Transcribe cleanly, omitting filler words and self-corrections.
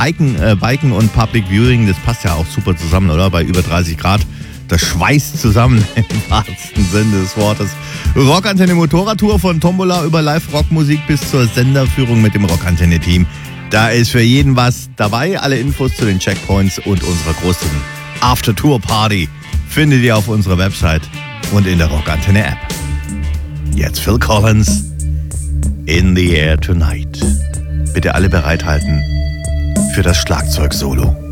Biken und Public Viewing, das passt ja auch super zusammen, oder? Bei über 30 Grad. Das schweißt zusammen im wahrsten Sinne des Wortes. Rockantenne Motorradtour von Tombola über Live-Rockmusik bis zur Senderführung mit dem Rockantenne-Team. Da ist für jeden was dabei. Alle Infos zu den Checkpoints und unserer großen After-Tour-Party findet ihr auf unserer Website und in der Rockantenne-App. Jetzt Phil Collins, In the Air Tonight. Bitte alle bereithalten für das Schlagzeug-Solo.